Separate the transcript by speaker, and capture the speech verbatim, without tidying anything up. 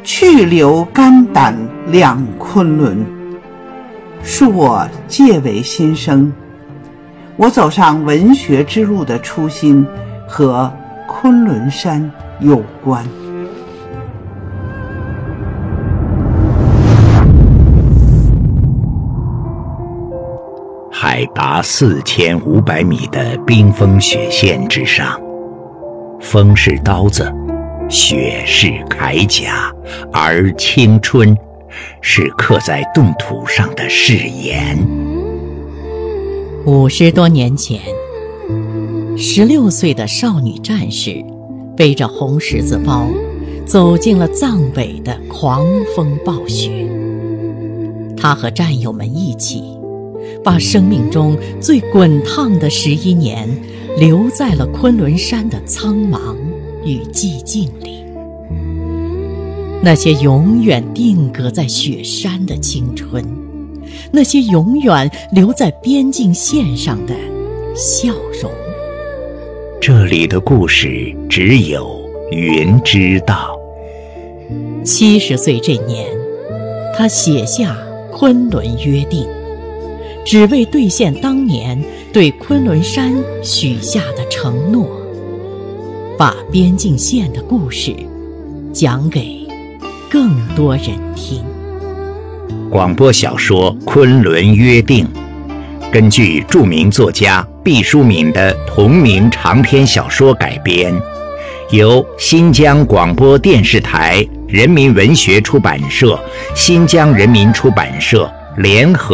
Speaker 1: 去留肝胆两昆仑，恕我借为心声。我走上文学之路的初心和昆仑山有关。
Speaker 2: 海拔四千五百米的冰封雪线之上，风是刀子，雪是铠甲，而青春是刻在冻土上的誓言。
Speaker 3: 五十多年前，十六岁的少女战士背着红十字包，走进了藏北的狂风暴雪。她和战友们一起，把生命中最滚烫的十一年留在了昆仑山的苍茫与寂静里。那些永远定格在雪山的青春，那些永远留在边境线上的笑容。
Speaker 2: 这里的故事只有云知道。
Speaker 3: 七十岁这年，他写下《昆仑约定》，只为兑现当年对昆仑山许下的承诺，把边境线的故事讲给更多人听。
Speaker 2: 广播小说《昆仑约定》根据著名作家毕淑敏的同名长篇小说改编，由新疆广播电视台人民文学出版社、新疆人民出版社联合